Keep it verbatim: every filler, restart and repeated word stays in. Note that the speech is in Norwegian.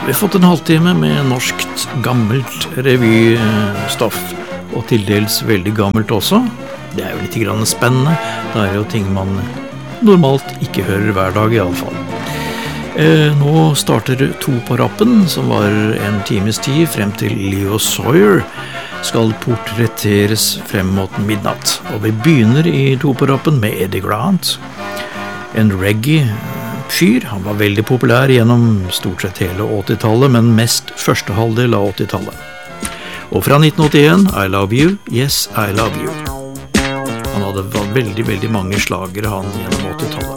Vi har fått en halvtime med norskt gammelt revystoff, og til dels veldig gammelt også. Det er jo litt grann spennende. Det er jo ting man normalt ikke hører hver dag i alle fall. Eh, nå starter To på rappen, som var en times tid frem til Leo Sawyer skal portretteres frem mot midnatt. Og vi begynner i To på rappen med Eddie Grant, en reggae-fyr. Han var veldig populær gjennom stort sett hele åttitallet, men mest første halvdel av åttitallet. Og fra nitten åttien, I Love You, Yes, I Love You. Han hadde veldig, veldig mange slagere han gjennom åttitallet.